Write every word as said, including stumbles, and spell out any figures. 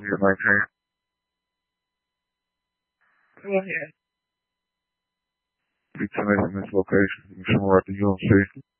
Can you get nineteen? Go ahead. Be ten in this location. You can somewhere at the U M C.